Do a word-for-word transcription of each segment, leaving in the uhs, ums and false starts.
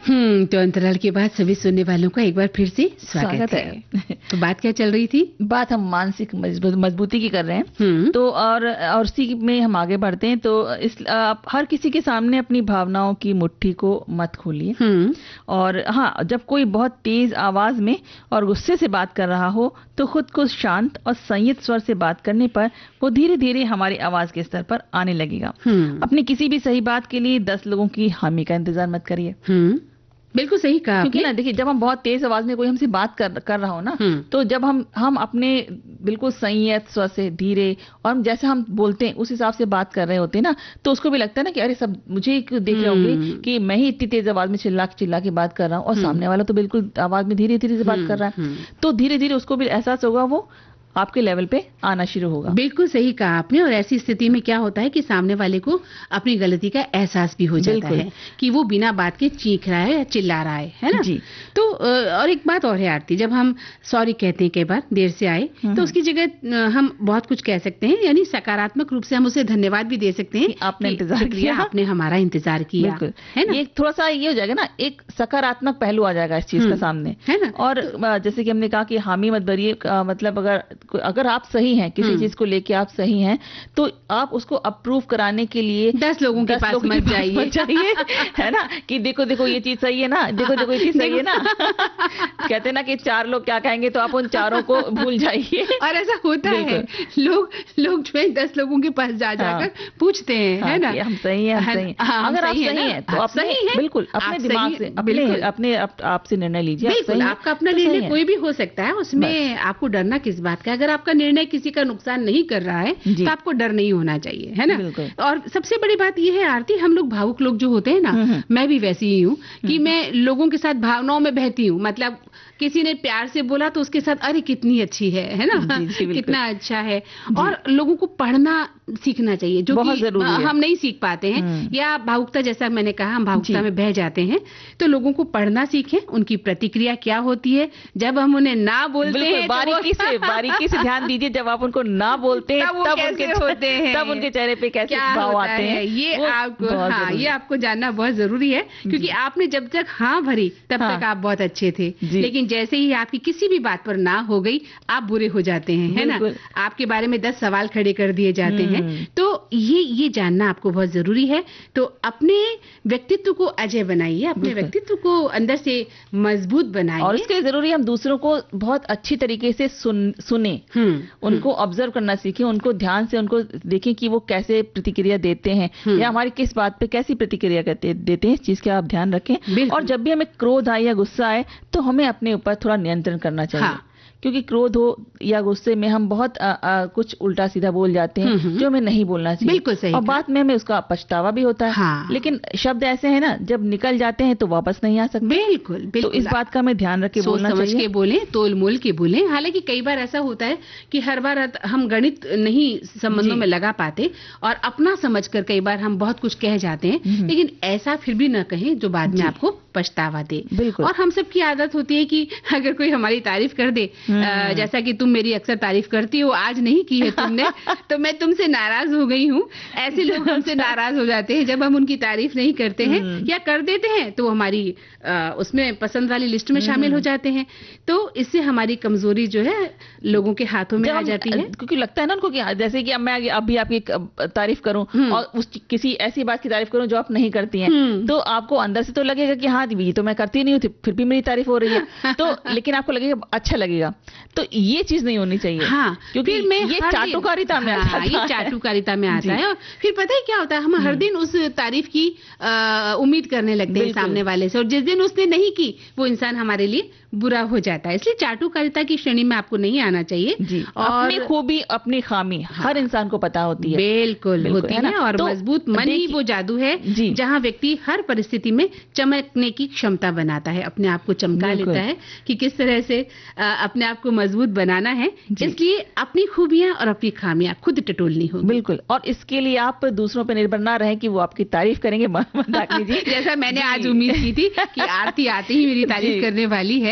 हम्म तो अंतराल के बाद सभी सुनने वालों का एक बार फिर से स्वागत, स्वागत है, है। तो बात क्या चल रही थी? बात हम मानसिक मजबूती की कर रहे हैं। हम्म तो और और इसी में हम आगे बढ़ते हैं। तो इस आप हर किसी के सामने अपनी भावनाओं की मुट्ठी को मत खोलिए। हम्म और हाँ, जब कोई बहुत तेज आवाज में और गुस्से से बात कर रहा हो तो खुद को शांत और संयत स्वर से बात करने पर वो धीरे धीरे हमारी आवाज के स्तर पर आने लगेगा। अपनी किसी भी सही बात के लिए दस लोगों की हामी का इंतजार मत करिए। हम्म बिल्कुल सही कहा। क्योंकि ना देखिए, जब हम बहुत तेज आवाज में कोई हमसे बात कर कर रहा हो ना, तो जब हम हम अपने बिल्कुल संयत स्वर से धीरे और हम जैसे हम बोलते हैं उस हिसाब से बात कर रहे होते हैं ना, तो उसको भी लगता है ना कि अरे सब मुझे देख रहे होंगे कि मैं ही इतनी तेज आवाज में चिल्ला चिल्ला के बात कर रहा हूँ और सामने वाला तो बिल्कुल आवाज में धीरे धीरे से बात कर रहा है। तो धीरे धीरे उसको भी एहसास होगा, वो आपके लेवल पे आना शुरू होगा। बिल्कुल सही कहा आपने। और ऐसी स्थिति में क्या होता है कि सामने वाले को अपनी गलती का एहसास भी हो जाता है कि वो बिना बात के चीख रहा है या चिल्ला रहा है, है ना जी। तो और एक बात और है आरती, जब हम सॉरी कहते हैं कई बार देर से आए तो उसकी जगह हम बहुत कुछ कह सकते हैं, यानी सकारात्मक रूप से हम उसे धन्यवाद भी दे सकते हैं। आपने इंतजार किया, आपने हमारा इंतजार किया, है ना। एक थोड़ा सा ये हो जाएगा ना, एक सकारात्मक पहलू आ जाएगा इस चीज का सामने, है ना। और जैसे कि हमने कहा कि हामी मत भरिए, मतलब अगर अगर आप सही हैं, किसी चीज को लेके आप सही हैं, तो आप उसको अप्रूव कराने के लिए दस लोगों के पास मत जाइए, है ना, कि देखो देखो ये चीज सही है ना, देखो देखो ये चीज सही है ना। कहते हैं ना कि चार लोग क्या कहेंगे, तो आप उन चारों को भूल जाइए। और ऐसा होता है, लोग लोग जो है दस लोगों के पास जा जाकर पूछते हैं, है ना, हम सही हैं, हम सही हैं। अगर आप सही हैं तो आप सही हैं, बिल्कुल अपने दिमाग से अपने अपने आपसे निर्णय लीजिए। बिल्कुल आपका अपना निर्णय कोई भी हो सकता है, उसमें आपको डरना किस बात का। अगर आपका निर्णय किसी का नुकसान नहीं कर रहा है तो आपको डर नहीं होना चाहिए, है ना। और सबसे बड़ी बात यह है आरती, हम लोग भावुक लोग जो होते हैं ना, मैं भी वैसी ही हूँ कि मैं लोगों के साथ भावनाओं में बहती हूँ। मतलब किसी ने प्यार से बोला तो उसके साथ अरे कितनी अच्छी है, है ना, कितना अच्छा है। और लोगों को पढ़ना सीखना चाहिए, जो बहुत कि जरूरी है। हम नहीं सीख पाते हैं, या भावुकता, जैसा मैंने कहा, हम भावुकता में बह जाते हैं। तो लोगों को पढ़ना सीखें, उनकी प्रतिक्रिया क्या होती है जब हम उन्हें ना बोलते हैं। बारीकी से बारीकी से ध्यान दीजिए, जब आप उनको ना बोलते हैं तब, तब उनके होते हैं, तब उनके चेहरे पे कैसे भाव आते हैं, ये आपको हाँ ये आपको जानना बहुत जरूरी है। क्योंकि आपने जब तक हाँ भरी तब तक आप बहुत अच्छे थे, लेकिन जैसे ही आपकी किसी भी बात पर ना हो गई, आप बुरे हो जाते हैं, है ना। आपके बारे में दस सवाल खड़े कर दिए जाते हैं। तो ये ये जानना आपको बहुत जरूरी है। तो अपने व्यक्तित्व को अजय बनाइए, अपने व्यक्तित्व को अंदर से मजबूत बनाइए। और इसके जरूरी हम दूसरों को बहुत अच्छी तरीके से सुन सुने, उनको ऑब्जर्व करना सीखें, उनको ध्यान से उनको देखें कि वो कैसे प्रतिक्रिया देते हैं, या हमारी किस बात पे कैसी प्रतिक्रिया करते देते हैं, इस चीज का आप ध्यान रखें। और जब भी हमें क्रोध आए या गुस्सा आए तो हमें अपने ऊपर थोड़ा नियंत्रण करना चाहिए। हाँ। क्योंकि क्रोध हो या गुस्से में हम बहुत आ, आ, कुछ उल्टा सीधा बोल जाते हैं जो हमें नहीं बोलना चाहिए। बिल्कुल सही। और बाद में हमें उसका पछतावा भी होता है। हाँ। लेकिन शब्द ऐसे हैं ना, जब निकल जाते हैं तो वापस नहीं आ सकते। बिल्कुल, बिल्कुल। तो इस बात का हमें ध्यान रख के बोलना चाहिए, समझ के बोले, तोल मोल के बोले। हालांकि कई बार ऐसा होता है कि हर बार हम गणित नहीं संबंधों में लगा पाते और अपना समझकर कई बार हम बहुत कुछ कह जाते हैं, लेकिन ऐसा फिर भी न कहें जो बाद में आपको पछतावा दे। और हम सबकी आदत होती है कि अगर कोई हमारी तारीफ कर दे, जैसा कि तुम मेरी अक्सर तारीफ करती हो, आज नहीं की है तुमने, तो मैं तुमसे नाराज हो गई हूँ। ऐसे लोग हमसे नाराज हो जाते हैं जब हम उनकी तारीफ नहीं करते हैं या कर देते हैं, तो हमारी आ, उसमें पसंद वाली लिस्ट में शामिल हो जाते हैं। तो इससे हमारी कमजोरी जो है लोगों के हाथों में आ जाती है। क्योंकि लगता है ना उनको कि जैसे कि अब मैं अभी आपकी तारीफ करूं और उस किसी ऐसी बात की तारीफ करूं जो आप नहीं करती हैं, तो आपको अंदर से तो लगेगा कि हाँ ये तो मैं करती नहीं हूँ, फिर भी मेरी तारीफ हो रही है, तो लेकिन आपको लगेगा अच्छा लगेगा। तो ये चीज नहीं होनी चाहिए। हाँ, क्योंकि मैं ये चाटुकारिता में हाँ, ये चाटुकारिता में आता है। और फिर पता है क्या होता है, हम हर दिन उस तारीफ की उम्मीद करने लगते हैं सामने वाले से, और जिस दिन उसने नहीं की वो इंसान हमारे लिए बुरा हो जाता है। इसलिए चाटुकारिता की श्रेणी में आपको नहीं आना चाहिए। और अपनी खूबी अपनी खामी हाँ, हर इंसान को पता होती है। बिल्कुल, बिल्कुल होती है, है। और तो मजबूत मन ही वो जादू है जहाँ व्यक्ति हर परिस्थिति में चमकने की क्षमता बनाता है, अपने आप को चमका लेता है कि किस तरह से अपने आप को मजबूत बनाना है। इसलिए अपनी खूबियां और अपनी खामियां खुद टटोलनी होगी। बिल्कुल। और इसके लिए आप दूसरों पर निर्भर ना रहे कि वो आपकी तारीफ करेंगे। जैसा मैंने आज उम्मीद की थी कि आरती आते ही मेरी तारीफ करने वाली है,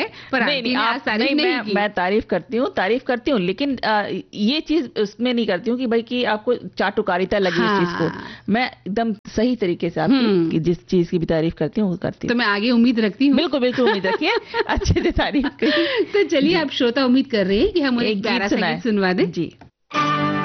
पर नहीं, आंटी नहीं, ने आप आज तारीफ नहीं, नहीं मैं, की। मैं तारीफ करती हूँ, तारीफ करती हूँ, लेकिन आ, ये चीज उसमें नहीं करती हूँ कि भाई कि आपको चाटुकारिता लगी हाँ। इस चीज को। मैं एकदम सही तरीके से आपकी कि जिस चीज की भी तारीफ करती हूँ वो करती तो हूँ। मैं आगे उम्मीद रखती हूँ। बिल्कुल बिल्कुल उम्मीद रखिए अच्छे से तारीफ करिए। तो चलिए, आप श्रोता उम्मीद कर रहे हैं कि हम एक एक गीत प्यारा सा सुनाएं। गीत सुनवा दें। जी।